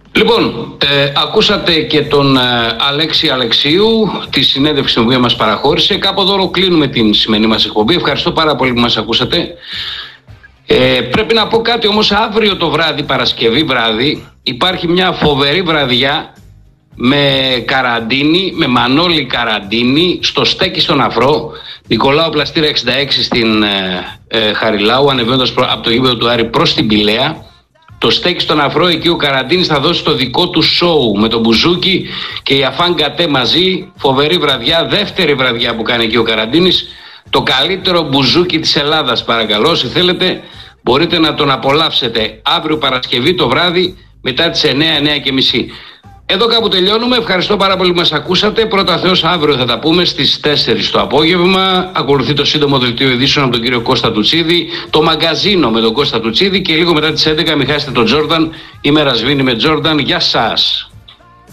Λοιπόν, ακούσατε και τον Αλέξη Αλεξίου, τη συνέντευξη την οποία μας παραχώρησε. Κάπου εδώ κλείνουμε την σημερινή μας εκπομπή. Ευχαριστώ πάρα πολύ που μας ακούσατε. Πρέπει να πω κάτι όμως, αύριο το βράδυ, Παρασκευή βράδυ, υπάρχει μια φοβερή βραδιά με Καραντίνη, με Μανώλη Καραντίνη, στο Στέκι στον Αφρό, Νικολάου Πλαστήρα 66 στην Χαριλάου, ανεβαίνοντας από το γήπεδο του Άρη προς την Πηλαία. Το Στέκι στον Αφρό, εκεί ο Καραντίνης θα δώσει το δικό του σόου με τον Μπουζούκι και η Αφάν Κατέ μαζί. Φοβερή βραδιά, δεύτερη βραδιά που κάνει εκεί ο Καραντίνης. Το καλύτερο μπουζούκι της Ελλάδας, παρακαλώ. Όσοι θέλετε μπορείτε να τον απολαύσετε αύριο Παρασκευή το βράδυ μετά τις 9-9:30. Εδώ κάπου τελειώνουμε. Ευχαριστώ πάρα πολύ που μας ακούσατε. Πρώτα Θεός, αύριο θα τα πούμε στις 4 το απόγευμα. Ακολουθεί το σύντομο δελτίο ειδήσεων από τον κύριο Κώστα Τουτσίδη, το μαγκαζίνο με τον Κώστα Τουτσίδη και λίγο μετά τις 11 μην χάσετε τον Τζόρνταν. Ημέρα σβήνει με Τζόρνταν. Γεια σας.